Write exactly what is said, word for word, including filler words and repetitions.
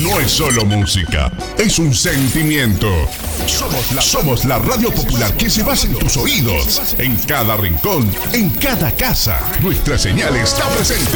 no es solo música, es un sentimiento. Somos la, somos la radio popular que se basa en tus oídos, en cada rincón, en cada casa. Nuestra señal está presente.